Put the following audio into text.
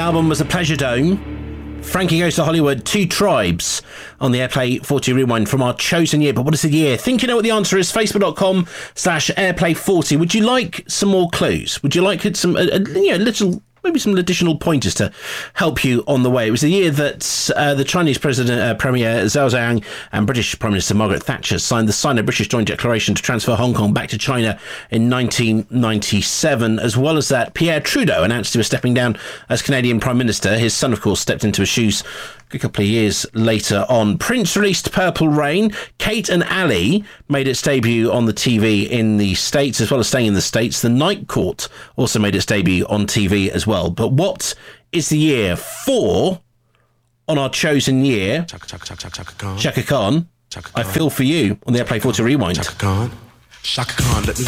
album was The Pleasure Dome. Frankie Goes to Hollywood, Two Tribes on the Airplay 40 Rewind from our chosen year. But what is the year? Think you know what the answer is. Facebook.com/Airplay40. Would you like some more clues? Would you like some maybe some additional pointers to help you on the way? It was the year that the Chinese Premier Zhao Ziyang and British Prime Minister Margaret Thatcher signed the Sino-British Joint Declaration to transfer Hong Kong back to China in 1997. As well as that, Pierre Trudeau announced he was stepping down as Canadian Prime Minister. His son, of course, stepped into his shoes a couple of years later on. Prince released Purple Rain. Kate and Ali made its debut on the TV in the States, as well as staying in the States. The Night Court also made its debut on TV as well. But what is the year for, on our chosen year, Chaka Khan, I Feel For You on the Airplay 40 Rewind. Chaka Khan, let me